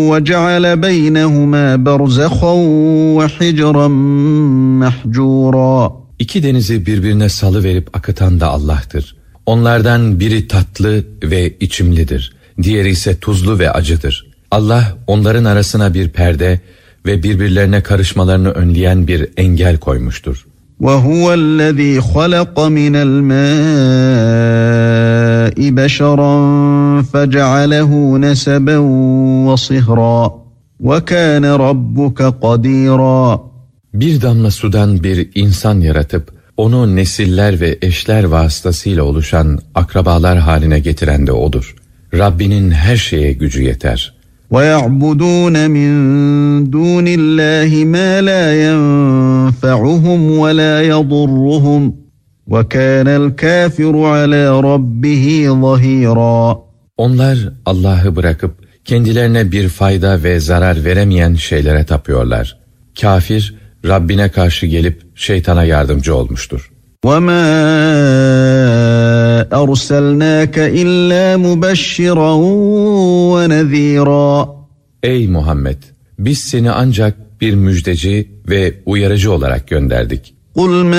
وَجَعَلَ بَيْنَهُمَا بَرْزَخًا وَحِجْرًا مَحْجُورًا. İki denizi birbirine salıverip akıtan da Allah'tır. Onlardan biri tatlı ve içimlidir. Diğeri ise tuzlu ve acıdır. Allah onların arasına bir perde ve birbirlerine karışmalarını önleyen bir engel koymuştur. وَهُوَ الَّذ۪ي خَلَقَ مِنَ الْمَاءِ بَشَرًا فَجَعَلَهُ نَسَبًا وَصِهْرًا وَكَانَ رَبُّكَ قَد۪يرًا. Bir damla sudan bir insan yaratıp onu nesiller ve eşler vasıtasıyla oluşan akrabalar haline getiren de O'dur. Rabbinin her şeye gücü yeter. وَيَعْبُدُونَ مِنْ دُونِ اللّٰهِ مَا لَا يَنْفَعُهُمْ وَلَا يَضُرُّهُمْ وَكَانَ الْكَافِرُ عَلَى رَبِّهِ ظَهِيرًا. Onlar Allah'ı bırakıp kendilerine bir fayda ve zarar veremeyen şeylere tapıyorlar. Kafir, Rabbine karşı gelip şeytana yardımcı olmuştur. وَمَا أَرْسَلْنَاكَ إِلَّا مُبَشِّرًا وَنَذ۪يرًا. Ey Muhammed! Biz seni ancak bir müjdeci ve uyarıcı olarak gönderdik. قُلْ